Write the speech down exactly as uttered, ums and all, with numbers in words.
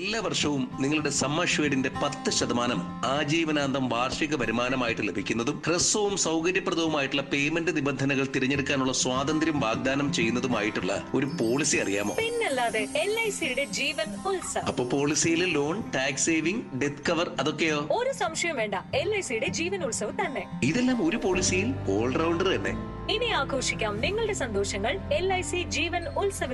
എല്ലാ വർഷവും നിങ്ങളുടെ സം അഷ്വേർഡിന്റെ പത്ത് ശതമാനം ആജീവനാന്തം വാർഷിക വരുമാനമായിട്ട് ലഭിക്കുന്നതും ഹ്രസ്വവും സൗകര്യപ്രദവുമായിട്ടുള്ള പേയ്മെന്റ് നിബന്ധനകൾ തിരഞ്ഞെടുക്കാനുള്ള സ്വാതന്ത്ര്യം വാഗ്ദാനം ചെയ്യുന്നതുമായിട്ടുള്ള ഒരു പോളിസി അറിയാമോ? പിന്നല്ലാതെ എൽ ഐ സിയുടെ ജീവൻ ഉത്സവ്. അപ്പൊ പോളിസിയിൽ loan, tax saving, death cover അതൊക്കെയോ? ഒരു സംശയം വേണ്ട, എൽ ഐ സിയുടെ ജീവൻ ഉത്സവ് തന്നെ. ഇതെല്ലാം ഒരു പോളിസിയിൽ ഓൾറൗണ്ടർ തന്നെ. ഇനി ആഘോഷിക്കാം നിങ്ങളുടെ സന്തോഷങ്ങൾ എൽ ഐ സി ജീവൻ ഉത്സവ